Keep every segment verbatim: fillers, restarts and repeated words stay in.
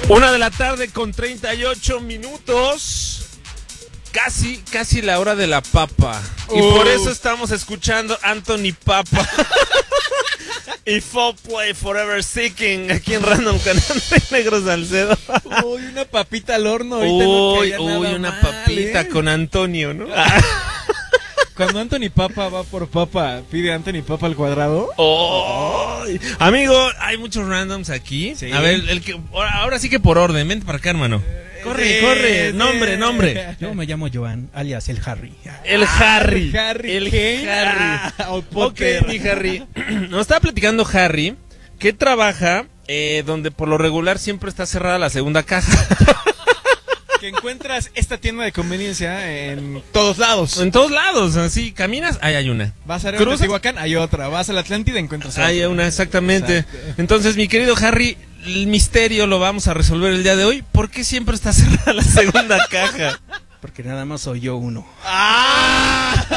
Una de la tarde con treinta y ocho minutos. Casi, casi la hora de la papa. Uh. Y por eso estamos escuchando Anthony Papa. Y Fall Play Forever Seeking aquí en Random con Negro Salcedo. Uy, una papita al horno. Uy, no uy, nada una mal, papita ¿eh? con Antonio, ¿no? Cuando Anthony Papa va por papa, pide Anthony Papa al cuadrado. Oh, amigo, hay muchos randoms aquí. Sí. A ver, el que ahora, ahora sí que por orden, vente para acá, hermano. Corre, Sí, corre, sí. nombre, nombre. Yo me llamo Joan, alias el Harry. El Harry. el Harry. El ¿Qué? Harry. Ah, o Ok, Potter. mi Harry. Nos estaba platicando Harry que trabaja eh, donde por lo regular siempre está cerrada la segunda caja. Que encuentras esta tienda de conveniencia en todos lados. En todos lados, así, caminas, ahí hay una. Vas a ¿Cruzas? Teotihuacán, hay otra. Vas a la Atlántida, encuentras Hay otra. una, exactamente. Exacto. Entonces, mi querido Harry, el misterio lo vamos a resolver el día de hoy. ¿Por qué siempre está cerrada la segunda caja? Porque nada más soy yo uno. ¡Ah!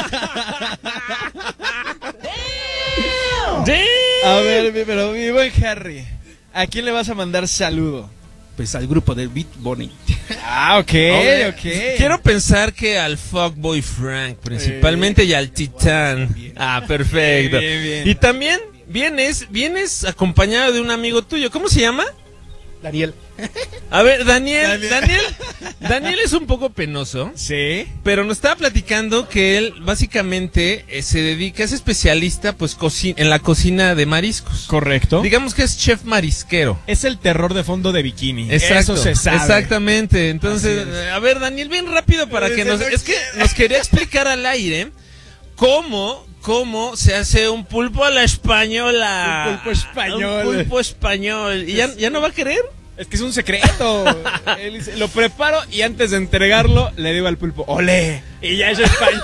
A ver, mi- pero mi buen Harry, ¿a quién le vas a mandar saludo? Pues al grupo de Beat Bunny. Ah, ok, Ok. ok. Quiero pensar que al Fuckboy Frank, principalmente, y al Titán. Ah, perfecto. Bien, bien, bien. Y también vienes, vienes acompañado de un amigo tuyo. ¿Cómo se llama? Daniel. A ver, Daniel, Daniel. Daniel, Daniel es un poco penoso, Sí. pero nos estaba platicando que él básicamente eh, se dedica, es especialista pues coci- en la cocina de mariscos. Correcto. Digamos que es chef marisquero. Es el terror de fondo de bikini. Exacto, Eso se sabe. exactamente. Entonces, Así es. eh, a ver, Daniel, bien rápido para que Se nos... lo Es que quiere. nos quería explicar al aire cómo, cómo se hace un pulpo a la española. Un pulpo español. Un pulpo español. ¿Y ya, ya no va a querer? Es que es un secreto. Él dice, lo preparo y antes de entregarlo le digo al pulpo, ¡olé! Y ya es español.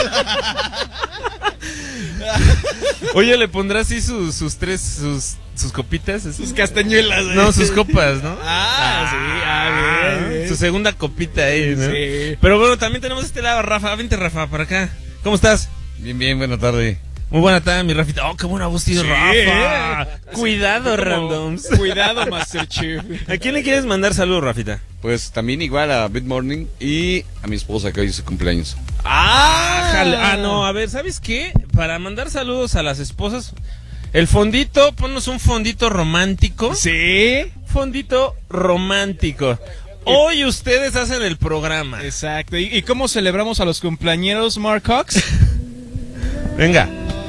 Oye, ¿le pondrá así sus, sus tres, sus, sus copitas? así? Sus castañuelas. No, sus copas, ¿no? Ah, sí. Ah, bien, bien. Su segunda copita ahí, ¿no? Sí. Pero bueno, también tenemos este lado, Rafa. Vente, Rafa, para acá. ¿Cómo estás? Bien, bien, buena tarde. Muy buena tarde, mi Rafita. Oh, qué buena voz tiene Sí, Rafa. eh. Cuidado, Como, randoms. Cuidado, Master Chief. ¿A quién le quieres mandar saludos, Rafita? Pues también igual a Bit Morning y a mi esposa que hoy es su cumpleaños. Ah, jale. Ah, no, a ver, ¿sabes qué? Para mandar saludos a las esposas, el fondito, ponnos un fondito romántico. Sí. Fondito romántico. Hoy ustedes hacen el programa. Exacto. ¿Y, y cómo celebramos a los cumpleañeros, Mark Cox? Venga.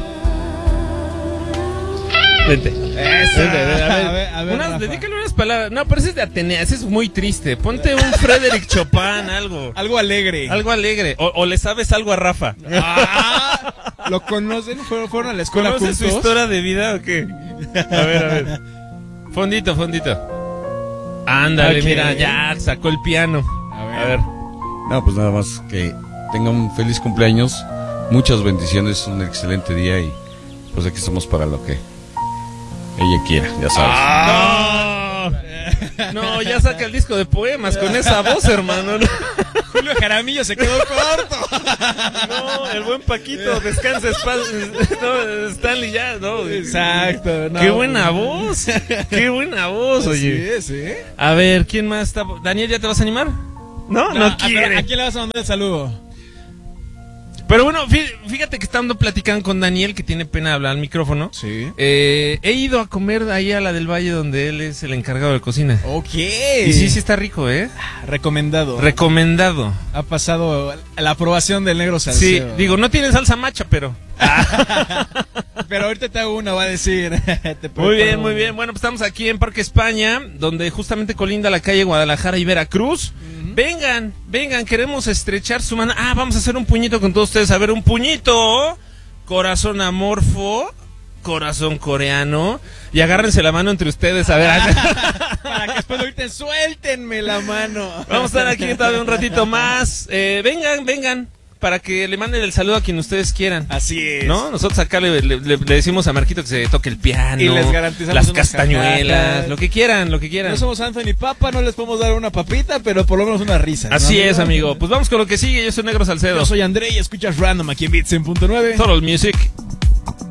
Vente. Eso. Vente, a ver, A ver, a ver, unas- Rafa. dedícale unas palabras. No, pero ese es de Atenea, ese es muy triste. Ponte un Frederick Chopin, algo. Algo alegre. Algo alegre. O, o le sabes algo a Rafa. Ah, ¿lo conocen? ¿Fueron, fueron a la escuela ¿Conoces juntos? su historia de vida o qué? A ver, a ver. Fondito, fondito. Ándale, Ok. mira, ya sacó el piano. A ver. A ver. No, pues nada más que tenga un feliz cumpleaños, muchas bendiciones, un excelente día y pues aquí estamos para lo que ella quiera, ya sabes. Ah. No. No, ya saca el disco de poemas con esa voz, hermano. No, Julio Jaramillo se quedó corto. no, el buen Paquito, descansa, espa- no, Stanley ya, no. Exacto. no. Qué buena voz, qué buena voz, oye. Sí, sí. A ver, ¿quién más está? Daniel, ¿ya te vas a animar? No, no, ¿a- quiere. ¿A quién le vas a mandar el saludo? Pero bueno, fí- fíjate que estando platicando con Daniel, que tiene pena de hablar al micrófono. Sí. Eh, he ido a comer ahí a la del Valle donde él es el encargado de cocina. Ok. Y sí, sí está rico, ¿eh? Recomendado. Recomendado. ha pasado la aprobación del negro Sí, Salcedo. digo, no tiene salsa macha, pero... Pero ahorita te hago una, va a decir. Te Muy bien, preparo muy una. bien. Bueno, pues estamos aquí en Parque España, donde justamente colinda la calle Guadalajara y Veracruz. Vengan, vengan, queremos estrechar su mano. Ah, vamos a hacer un puñito con todos ustedes. A ver, un puñito. Corazón amorfo, corazón coreano. Y agárrense la mano entre ustedes, a ver. Para que después ahorita suéltenme la mano. Vamos a estar aquí todavía un ratito más. Eh, vengan, vengan, para que le manden el saludo a quien ustedes quieran. Así es. ¿No? Nosotros acá le, le- le decimos a Marquito que se toque el piano, Y les garantizamos las unas castañuelas, cajadas. lo que quieran, lo que quieran. No somos Anthony Papa, no les podemos dar una papita, pero por lo menos una risa. ¿no, Así es, amigo. Pues vamos con lo que sigue. Yo soy Negro Salcedo. Yo soy André y escuchas Random aquí en Beats en punto nueve. Total Music.